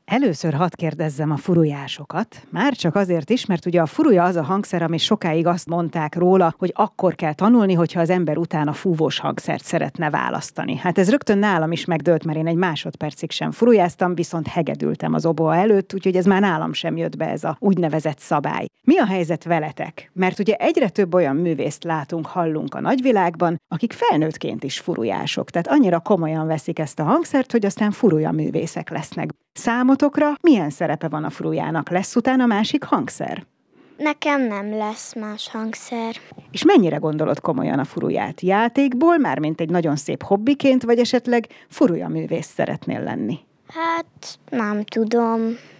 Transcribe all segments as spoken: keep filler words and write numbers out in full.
Először hadd kérdezzem a furujásokat, már csak azért is, mert ugye a furuja az a hangszer, ami sokáig azt mondták róla, hogy akkor kell tanulni, hogyha az ember utána fúvós hangszert szeretne választani. Hát ez rögtön nálam is megdőlt, mert én egy másodpercig sem furujáztam, viszont hegedültem az oboa előtt, úgyhogy ez már nálam sem jött be ez a úgynevezett szabály. Mi a helyzet veletek? Mert ugye egyre több olyan művészt látunk, hallunk a nagyvilágban, akik felnőttként is furujások, tehát annyira komolyan veszik ezt a hangszert, hogy aztán furuja művészek lesznek. Számotokra milyen szerepe van a furujának? Lesz utána másik hangszer? Nekem nem lesz más hangszer. És mennyire gondolod komolyan a furuját? Játékból, mármint egy nagyon szép hobbiként, vagy esetleg furuja művész szeretnél lenni? Hát nem tudom.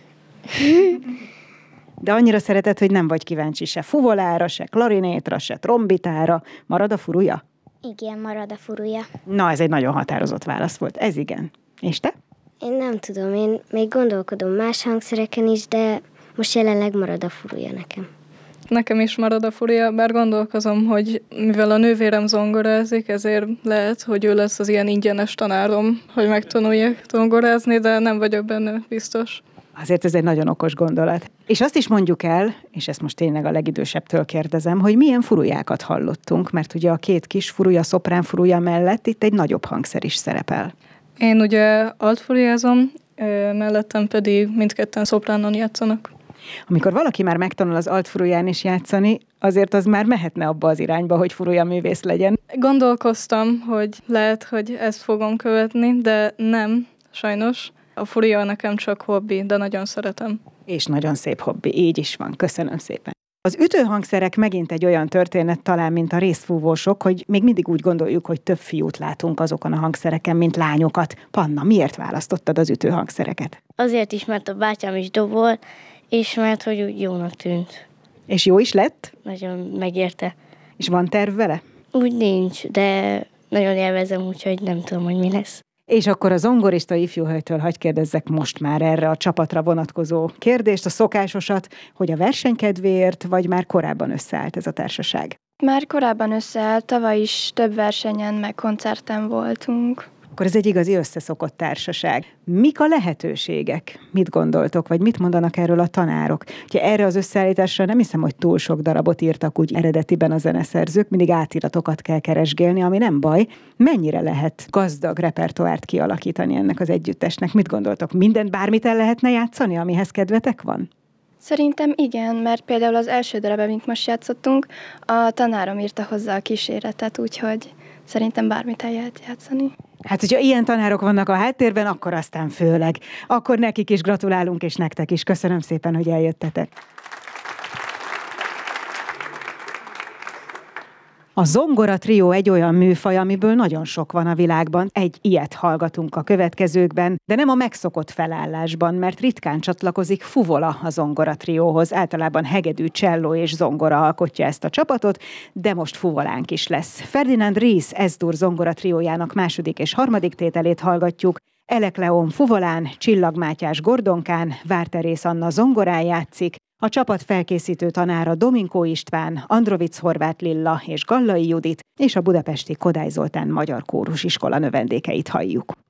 De annyira szereted, hogy nem vagy kíváncsi se fuvolára, se klarinétra, se trombitára. Marad a furuja? Igen, marad a furuja. Na, ez egy nagyon határozott válasz volt. Ez igen. És te? Én nem tudom, én még gondolkodom más hangszereken is, de most jelenleg marad a furuja nekem. Nekem is marad a furuja, bár gondolkozom, hogy mivel a nővérem zongorázik, ezért lehet, hogy ő lesz az ilyen ingyenes tanárom, hogy megtanuljak zongorázni, de nem vagyok benne biztos. Azért ez egy nagyon okos gondolat. És azt is mondjuk el, és ezt most tényleg a legidősebbtől kérdezem, hogy milyen furujákat hallottunk, mert ugye a két kis furuja, szoprán furuja mellett itt egy nagyobb hangszer is szerepel. Én ugye altfurujázom, mellettem pedig mindketten szopránon játszanak. Amikor valaki már megtanul az altfuruján is játszani, azért az már mehetne abba az irányba, hogy furuja művész legyen. Gondolkoztam, hogy lehet, hogy ezt fogom követni, de nem, sajnos. A furuja nekem csak hobbi, de nagyon szeretem. És nagyon szép hobbi, így is van. Köszönöm szépen. Az ütőhangszerek megint egy olyan történet talán, mint a részfúvósok, hogy még mindig úgy gondoljuk, hogy több fiút látunk azokon a hangszereken, mint lányokat. Panna, miért választottad az ütőhangszereket? Azért is, mert a bátyám is dobol, és mert hogy úgy jónak tűnt. És jó is lett? Nagyon megérte. És van terv vele? Úgy nincs, de nagyon élvezem, úgyhogy nem tudom, hogy mi lesz. És akkor a zongorista ifjúhölgytől hadd kérdezzek most már erre a csapatra vonatkozó kérdést, a szokásosat, hogy a versenykedvéért, vagy már korábban összeállt ez a társaság? Már korábban összeállt, tavaly is több versenyen meg koncerten voltunk. Akkor ez egy igazi összeszokott társaság. Mik a lehetőségek? Mit gondoltok, vagy mit mondanak erről a tanárok? Ugye erre az összeállításra nem hiszem, hogy túl sok darabot írtak úgy eredetiben a zeneszerzők, mindig átiratokat kell keresgélni, ami nem baj. Mennyire lehet gazdag repertoárt kialakítani ennek az együttesnek? Mit gondoltok? Mindent, bármit el lehetne játszani, amihez kedvetek van? Szerintem igen, mert például az első darab, amit most játszottunk, a tanárom írta hozzá a kíséretet, úgyhogy szerintem bármit el lehet játszani. Hát, hogyha ilyen tanárok vannak a háttérben, akkor aztán főleg. Akkor nekik is gratulálunk, és nektek is. Köszönöm szépen, hogy eljöttetek. A zongora trió egy olyan műfaj, amiből nagyon sok van a világban. Egy ilyet hallgatunk a következőkben, de nem a megszokott felállásban, mert ritkán csatlakozik fuvola a zongora trióhoz. Általában hegedű, cselló és zongora alkotja ezt a csapatot, de most fuvolánk is lesz. Ferdinand Ries Ez-dur zongora triójának második és harmadik tételét hallgatjuk. Elek Leon fuvolán, Csillag Mátyás gordonkán, Várterész Anna zongorán játszik. A csapat felkészítő tanára Dominkó István, Androvic Horváth Lilla és Gallai Judit, és a budapesti Kodály Zoltán Magyar Kórusiskola növendékeit halljuk.